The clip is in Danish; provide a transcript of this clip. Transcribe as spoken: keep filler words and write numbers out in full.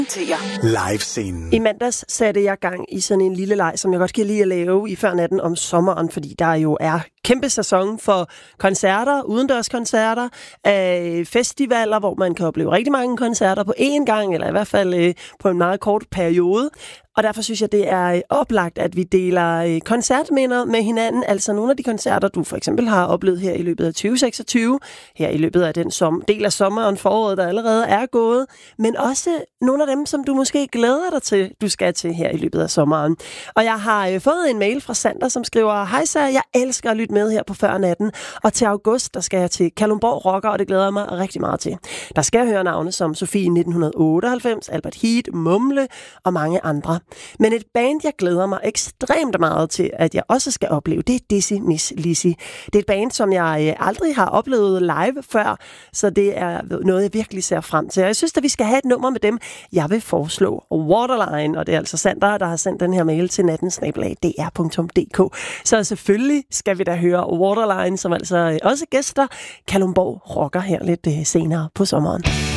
Live-scenen. I mandags satte jeg gang i sådan en lille leg, som jeg godt kan lide at lave i før natten om sommeren, fordi der jo er kæmpe sæson for koncerter, udendørskoncerter, øh, festivaler, hvor man kan opleve rigtig mange koncerter på én gang, eller i hvert fald øh, på en meget kort periode. Og derfor synes jeg, det er oplagt, at vi deler koncertminder med hinanden. Altså nogle af de koncerter, du for eksempel har oplevet her i løbet af tyve seksogtyve, her i løbet af den som, del af sommeren, foråret, der allerede er gået, men også nogle af dem, som du måske glæder dig til, du skal til her i løbet af sommeren. Og jeg har fået en mail fra Sander, som skriver: Hej så, jeg elsker at lytte med her på før natten, og til august, der skal jeg til Kalundborg Rocker, og det glæder jeg mig rigtig meget til. Der skal jeg høre navne som Sofie nitten otteoghalvfems, Albert Heat, Mumle og mange andre. Men et band, jeg glæder mig ekstremt meget til, at jeg også skal opleve, det er Dizzy Miss Lizzy. Det er et band, som jeg aldrig har oplevet live før, så det er noget, jeg virkelig ser frem til. Og jeg synes, at vi skal have et nummer med dem. Jeg vil foreslå Waterline, og det er altså Sander, der har sendt den her mail til natten snabel-a d r punktum d k. Så selvfølgelig skal vi da høre Waterline, som altså også gæster Kalundborg Rocker her lidt senere på sommeren.